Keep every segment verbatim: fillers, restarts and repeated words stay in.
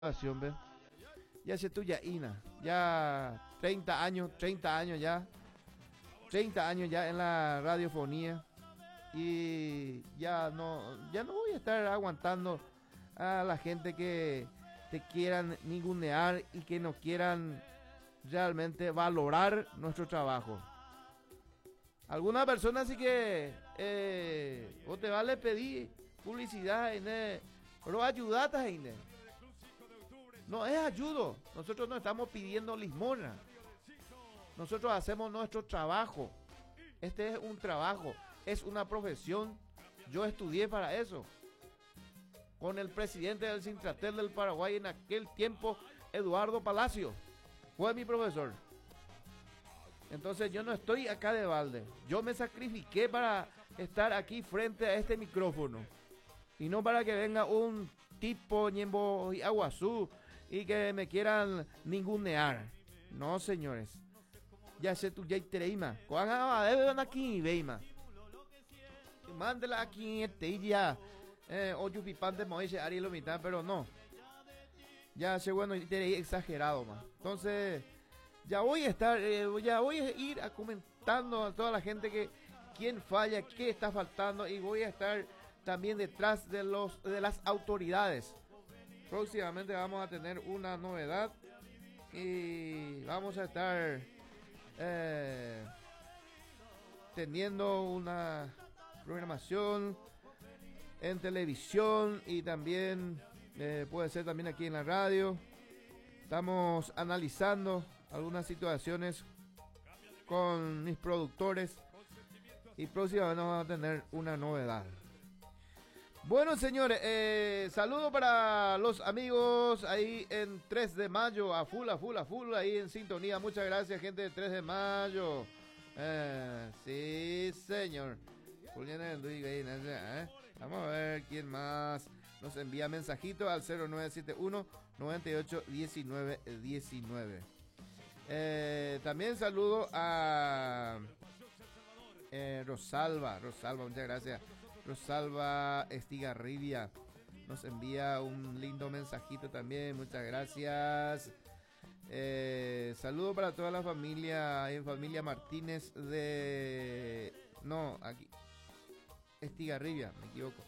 Nación, ve. Ya se tuya Ina, ya treinta años, treinta años ya, treinta años ya en la radiofonía y ya no, ya no voy a estar aguantando a la gente que te quieran ningunear y que no quieran realmente valorar nuestro trabajo. Algunas personas sí que eh, o te vale pedir publicidad, Ine, pero ayudate, Ine. No es ayudo. Nosotros no estamos pidiendo limosna. Nosotros hacemos nuestro trabajo. Este es un trabajo, es una profesión. Yo estudié para eso. Con el presidente del Sintratel del Paraguay en aquel tiempo, Eduardo Palacio, fue mi profesor. Entonces yo no estoy acá de balde. Yo me sacrifiqué para estar aquí frente a este micrófono. Y no para que venga un tipo ñembo y aguazú y que me quieran ningunear. No, señores. Ya sé tú, ya tereima. Cojan deben aquí, veima. Mándela aquí este y ya. Eh, ocho pipante moise Ariel mitad, pero no. Ya sé, bueno, tereí exagerado, más. Entonces, ya voy a estar, eh, ya voy a ir a comentando a toda la gente que quién falla, qué está faltando, y voy a estar también detrás de los de las autoridades. Próximamente vamos a tener una novedad y vamos a estar eh, teniendo una programación en televisión y también eh, puede ser también aquí en la radio. Estamos analizando algunas situaciones con mis productores y próximamente vamos a tener una novedad. Bueno, señores, eh, saludo para los amigos ahí en tres de mayo, a full, a full, a full, ahí en sintonía. Muchas gracias, gente de tres de mayo. Eh, sí, señor. Julián ¿eh? Vamos a ver quién más nos envía mensajito al cero nueve siete uno, noventa y ocho, diecinueve diecinueve. Eh, también saludo a eh, Rosalba, Rosalba, muchas gracias. Rosalba Estigarribia nos envía un lindo mensajito también, muchas gracias. Eh, saludo para toda la familia, en familia Martínez de... No, aquí. Estigarribia, me equivoco.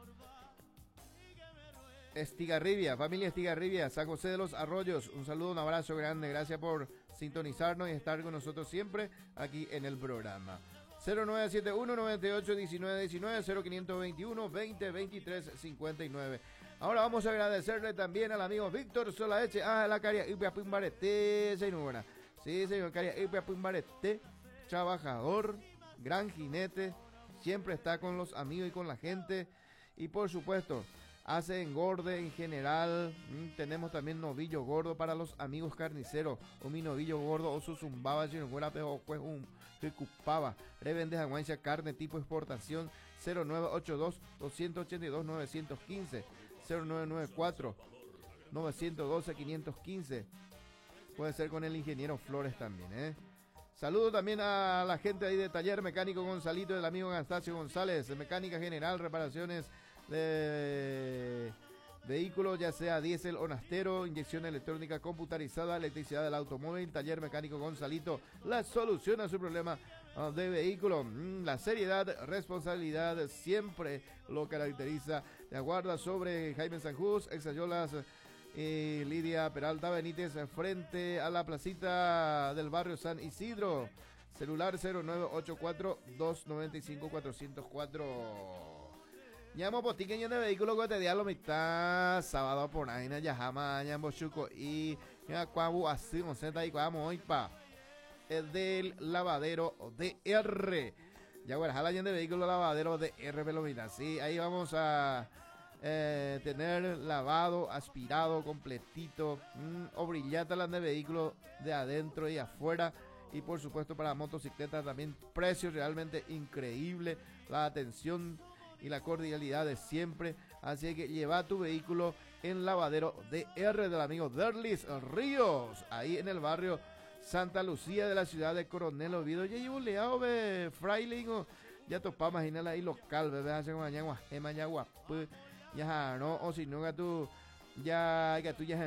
Estigarribia, familia Estigarribia, San José de los Arroyos. Un saludo, un abrazo grande, gracias por sintonizarnos y estar con nosotros siempre aquí en el programa. cero nueve siete uno, noventa y ocho, diecinueve diecinueve, cero cinco veintiuno, veinte, veintitrés, cincuenta y nueve. Ahora vamos a agradecerle también al amigo Víctor Solaeche, ah, la caria Ipia Pimbarete, señora. Sí, señor, caria Ipia Pimbarete, trabajador, gran jinete, siempre está con los amigos y con la gente, y por supuesto hace engorde en general. Mm, tenemos también novillo gordo para los amigos carniceros, o mi novillo gordo o su zumbaba si no fuera peor pues un que cupaba revende aguancha carne tipo exportación. Cero nueve ocho dos, dos ocho dos, nueve uno cinco, cero nueve nueve cuatro, nueve uno dos, cinco uno cinco. Puede ser con el ingeniero Flores también, eh saludo también a la gente ahí de Taller Mecánico Gonzalito, del amigo Anastasio González, mecánica general, reparaciones de vehículos, ya sea diésel o nastero, inyección electrónica computarizada, electricidad del automóvil. Taller Mecánico Gonzalito, la solución a su problema de vehículo. La seriedad, responsabilidad siempre lo caracteriza. Te aguarda sobre Jaime Sanjús, Exayolas y Lidia Peralta Benítez, frente a la placita del barrio San Isidro. Celular cero nueve ocho cuatro, dos nueve cinco, cuatro cero cuatro. Ñamo potiqueño de vehículo que diablo mitad sábado por ahí na yajama ñambo chuco y ya cuabu así no se y cuamo hoy pa el del lavadero D R. Ya bueno, jala de vehículo lavadero D R Velomita. Sí, ahí vamos a eh, tener lavado, aspirado completito, mmm, o brillata la de vehículo de adentro y afuera. Y por supuesto para motocicletas también precios realmente increíble, la atención y la cordialidad de siempre. Así que lleva tu vehículo en lavadero D R del amigo Derlis Ríos, ahí en el barrio Santa Lucía de la ciudad de Coronel Oviedo. Ya llevo leado de Frailing, ya topa imaginarla ahí local, bebé, hace como mañana, mañana, ya no, o si no, tu Ya, que tú ya